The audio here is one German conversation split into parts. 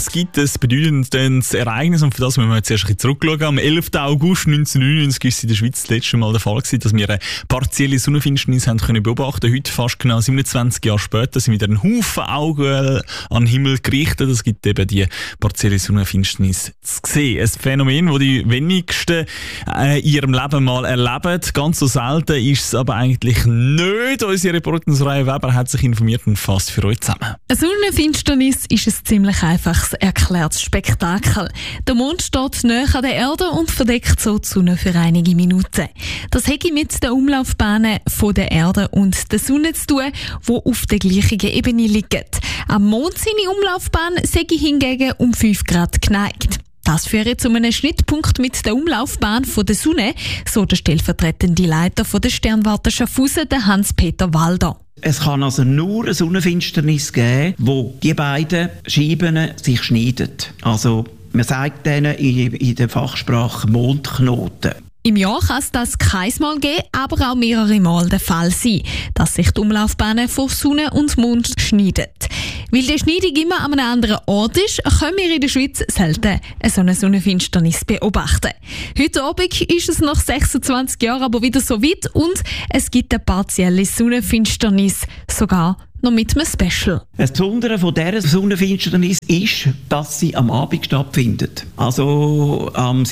Es gibt ein bedeutendes Ereignis und für das müssen wir jetzt erst ein bisschen zurückschauen. Am 11. August 1999 war es in der Schweiz das letzte Mal der Fall gewesen, dass wir eine partielle Sonnenfinsternis haben können beobachten. Heute, fast genau 27 Jahre später, sind wieder ein Haufen Augen an den Himmel gerichtet. Es gibt eben die partielle Sonnenfinsternis zu sehen. Ein Phänomen, das die wenigsten in ihrem Leben mal erleben. Ganz so selten ist es aber eigentlich nicht. Unsere Reporterin Raya Weber hat sich informiert und fasst für euch zusammen. Eine Sonnenfinsternis ist ein ziemlich einfaches erklärtes Spektakel. Der Mond steht näher an der Erde und verdeckt so die Sonne für einige Minuten. Das hat mit den Umlaufbahnen von der Erde und der Sonne zu tun, die auf der gleichen Ebene liegen. Am Mond seine Umlaufbahn sei hingegen um 5 Grad geneigt. Das führt zu einem Schnittpunkt mit der Umlaufbahn von der Sonne, so der stellvertretende Leiter von der Sternwarte Schaffhausen, der Hans-Peter Walder. Es kann also nur eine Sonnenfinsternis geben, wo die beiden Scheiben sich schneiden. Also man sagt denen in der Fachsprache Mondknoten. Im Jahr kann es das kein Mal geben, aber auch mehrere Mal der Fall sein, dass sich die Umlaufbahnen von Sonne und Mond schneiden. Weil die Schneidung immer an einem anderen Ort ist, können wir in der Schweiz selten eine Sonnenfinsternis beobachten. Heute Abend ist es nach 26 Jahren aber wieder so weit und es gibt eine partielle Sonnenfinsternis, sogar noch mit einem Special. Das Besondere von dieser Sonnenfinsternis ist, dass sie am Abend stattfindet. Also am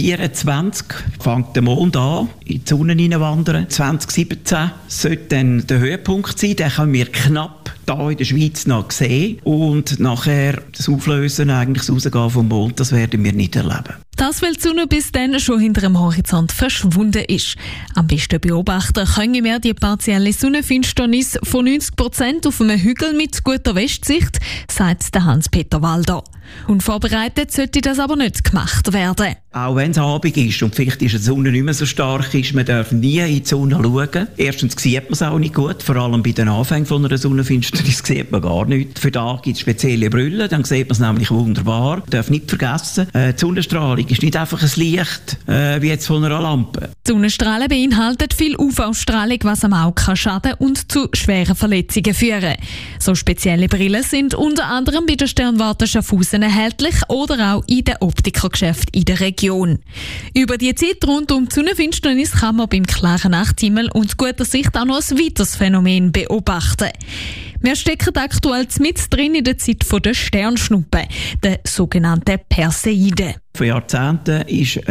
7.24 fängt der Mond an, in die Sonne hineinwandern. 2017 sollte dann der Höhepunkt sein, den können wir knapp hier in der Schweiz noch sehen. Und nachher das Auflösen, eigentlich das Rausgehen vom Mond, das werden wir nicht erleben. Das, weil die Sonne bis dann schon hinter dem Horizont verschwunden ist. Am besten beobachten können wir die partielle Sonnenfinsternis von 90% auf einem Hügel mit guter Westsicht, sagt der Hans-Peter Walder. Unvorbereitet sollte das aber nicht gemacht werden. Auch wenn es Abend ist und vielleicht ist die Sonne nicht mehr so stark ist, man darf nie in die Sonne schauen. Erstens sieht man es auch nicht gut, vor allem bei den Anfängen von einer Sonnenfinsternis sieht man gar nichts. Für da gibt es spezielle Brillen, dann sieht man es nämlich wunderbar. Man darf nicht vergessen, die Sonnenstrahlung ist nicht einfach ein Licht wie jetzt von einer Lampe. Die Sonnenstrahlen beinhalten viel UV-Strahlung, was am Auge schaden und zu schweren Verletzungen führen. So spezielle Brillen sind unter anderem bei der Sternwarte Schaffhausen erhältlich oder auch in den Optikergeschäften in der Region. Über die Zeit rund um die Sonnenfinsternis kann man beim klaren Nachthimmel und guter Sicht auch noch ein weiteres Phänomen beobachten. Wir stecken aktuell mit drin in der Zeit der Sternschnuppe, der sogenannten Perseide. Vor Jahrzehnten ist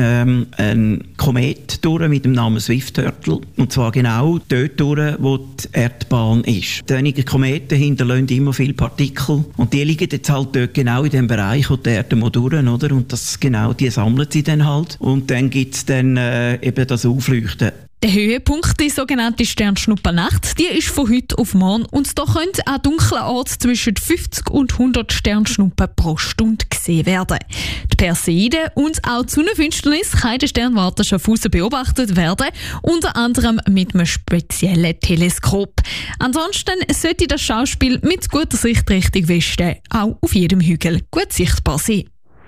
ein Komet durch mit dem Namen Swift-Turtle. Und zwar genau dort durch, wo die Erdbahn ist. Einige Kometen hinterlassen immer viele Partikel. Und die liegen jetzt halt dort genau in dem Bereich, wo die Erde durch, oder? Und das, genau, die sammeln sie dann halt. Und dann gibt es dann eben das Aufleuchten. Der Höhepunkt, die sogenannte Sternschnuppernacht, die ist von heute auf morgen und da können an dunklen Orten zwischen 50 und 100 Sternschnuppen pro Stunde gesehen werden. Die Perseide und auch die Sonnenfinsternis kann in der Sternwarte Schaffhausen beobachtet werden, unter anderem mit einem speziellen Teleskop. Ansonsten sollte das Schauspiel mit guter Sicht Richtung Westen auch auf jedem Hügel gut sichtbar sein.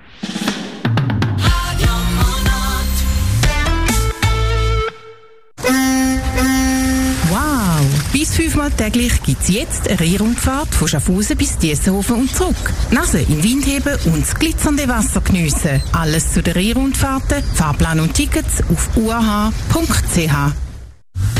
Bis 5-mal täglich gibt es jetzt eine Rundfahrt von Schaffhausen bis Diessenhofen und zurück. Nase in den Wind heben und das glitzernde Wasser geniessen. Alles zu den Rundfahrten, Fahrplan und Tickets auf uah.ch.